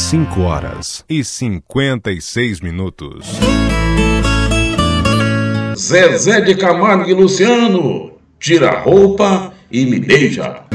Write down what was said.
5h56. Zezé de Camargo e Luciano, tira a roupa e me beija.